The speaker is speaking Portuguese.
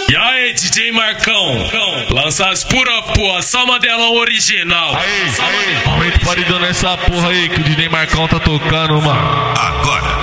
E aí, DJ Marcão, lança as pura porra, só modelão original. Aumenta o paredão nessa porra aí que o DJ Marcão tá tocando, mano. Agora